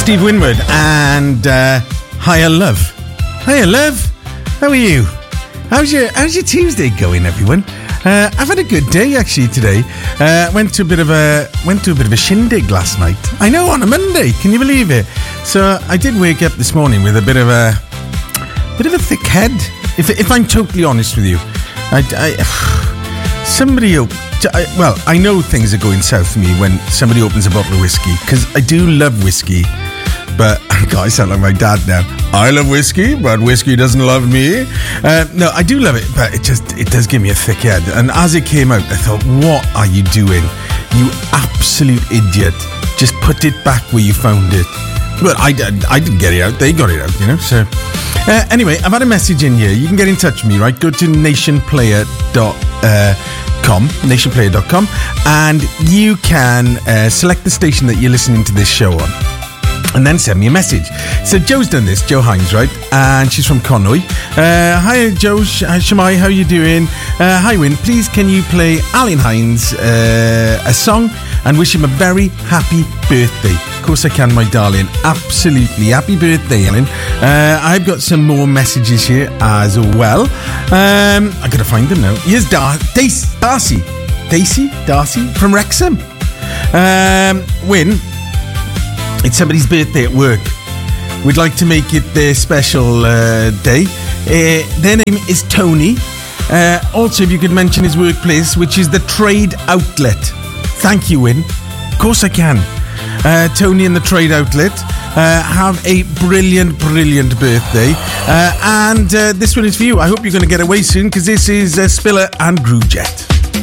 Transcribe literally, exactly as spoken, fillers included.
Steve Winwood and uh, Higher Love. Higher Love, how are you? How's your How's your Tuesday going, everyone? Uh, I've had a good day actually today. Uh, went to a bit of a went to a bit of a shindig last night. I know, on a Monday. Can you believe it? So I did wake up this morning with a bit of a bit of a thick head. If if I'm totally honest with you, I, I somebody op- I, well, I know things are going south for me when somebody opens a bottle of whiskey because I do love whiskey. But God, I sound like my dad now. I love whiskey, but whiskey doesn't love me. Uh, no, I do love it, but it just it does give me a thick head. And as it came out, I thought, what are you doing? You absolute idiot. Just put it back where you found it. But I, I didn't get it out. They got it out, you know. So uh, anyway, I've had a message in here. You can get in touch with me, right? Go to nation player dot com, nation player dot com, and you can uh, select the station that you're listening to this show on. And then send me a message. So Joe's done this, Joe Hines, right? And she's from Conwy. Uh, hi, Joe. Hi, Shamai. How you doing? Uh, hi, Win. Please, can you play Alan Hines uh, a song and wish him a very happy birthday? Of course I can, my darling. Absolutely. Happy birthday, Ellen. Uh, I've got some more messages here as well. Um, I got to find them now. Here's Dar- Dace- Darcy. Daisy? Darcy from Wrexham. Um, Win. It's somebody's birthday at work. We'd like to make it their special uh, day. Uh, their name is Tony. Uh, also, if you could mention his workplace, which is the Trade Outlet. Thank you, Win. Of course I can. Uh, Tony and the Trade Outlet. Uh, have a brilliant, brilliant birthday. Uh, and uh, this one is for you. I hope you're going to get away soon, because this is uh, Spiller and Groovejet.